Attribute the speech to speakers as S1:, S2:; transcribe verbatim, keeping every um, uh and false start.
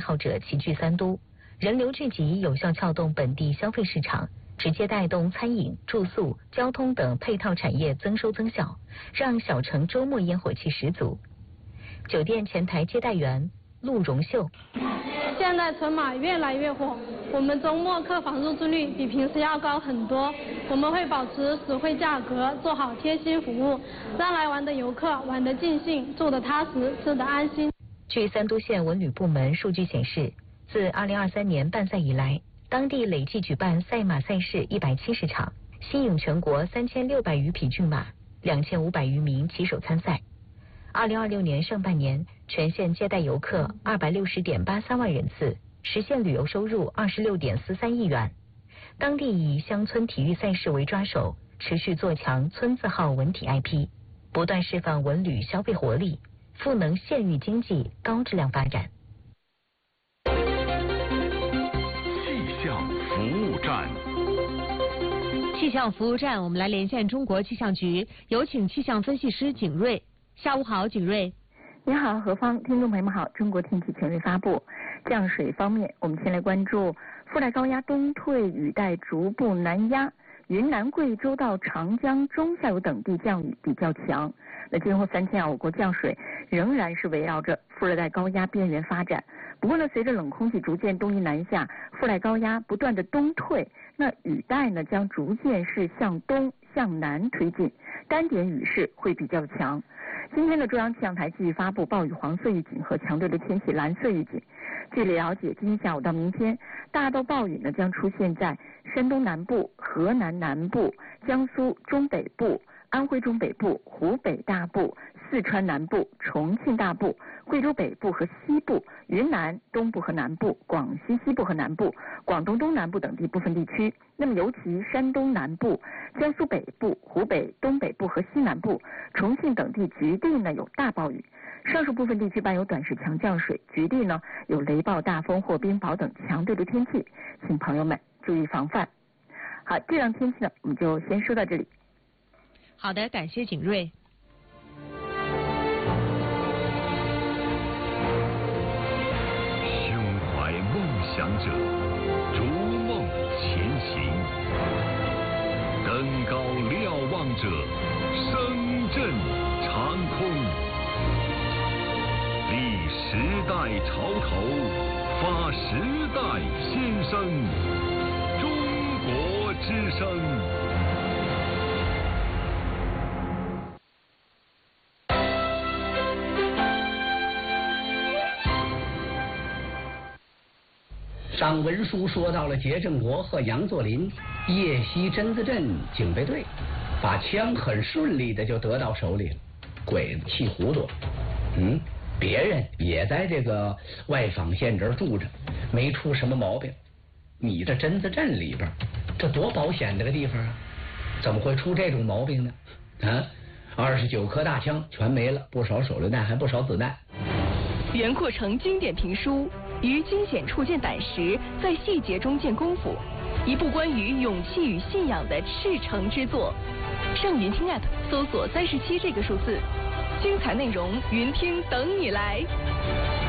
S1: 好者齐聚三都，人流聚集，有效撬动本地消费市场，直接带动餐饮、住宿、交通等配套产业增收增效，让小城周末烟火气十足。酒店前台接待员陆荣秀，
S2: 现在纯马越来越火，我们周末客房入住率比平时要高很多。我们会保持实惠价格，做好贴心服务，让来玩的游客玩得尽兴，住得踏实，吃得安心。
S1: 据三都县文旅部门数据显示，自二零二三年办赛以来，当地累计举办赛马赛事一百七十场，吸引全国三千六百余匹骏马，两千五百余名骑手参赛。二零二六年上半年，全县接待游客二百六十点八三万人次，实现旅游收入二十六点四三亿元。当地以乡村体育赛事为抓手，持续做强村字号文体 I P， 不断释放文旅消费活力，赋能县域经济高质量发展。
S3: 气象服务站，
S4: 气象服务站，我们来连线中国气象局，有请气象分析师景瑞。下午好，景瑞。
S5: 你好，何芳，听众朋友们好。中国天气权威发布，降水方面，我们先来关注副带高压东退，雨带逐步南压，云南、贵州到长江中下游等地降雨比较强。那今后三天啊，我国降水仍然是围绕着副热带高压边缘发展。不过呢，随着冷空气逐渐东移南下，副带高压不断的东退，那雨带呢将逐渐是向东向南推进，单点雨势会比较强。今天的中央气象台继续发布暴雨黄色预警和强对流天气蓝色预警。据了解，今天下午到明天，大到暴雨呢将出现在山东南部、河南南部、江苏中北部、安徽中北部、湖北大部、四川南部、重庆大部、贵州北部和西部、云南东部和南部、广西西部和南部、广东东南部等地部分地区。那么尤其山东南部、江苏北部、湖北东北部和西南部、重庆等地局地呢有大暴雨，上述部分地区伴有短时强降水，局地呢有雷暴、大风或冰雹等强对流天气，请朋友们注意防范。好，这样天气呢我们就先说到这里。
S4: 好的，感谢景瑞。
S3: 胸怀梦想者，逐梦前行；登高瞭望者，声震长空。立时代潮头，发时代先声。中国之声。
S6: 上文书说到了杰正国和杨作霖夜袭榛子镇警备队，把枪很顺利的就得到手里了。鬼子气糊涂，嗯，别人也在这个外坊县这儿住着，没出什么毛病。你这榛子镇里边，这多保险的个地方啊，怎么会出这种毛病呢？啊，二十九颗大枪全没了，不少手榴弹，还不少子弹。
S7: 袁阔成经典评书。于惊险处见胆识，在细节中见功夫，一部关于勇气与信仰的赤诚之作。上云听 App 搜索三十七这个数字，精彩内容云听等你来。